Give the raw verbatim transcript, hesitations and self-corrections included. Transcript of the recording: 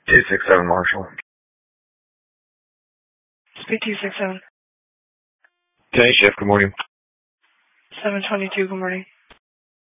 two six seven Marshall. Speak two six seven. Day shift, good morning. seven twenty-two, good morning.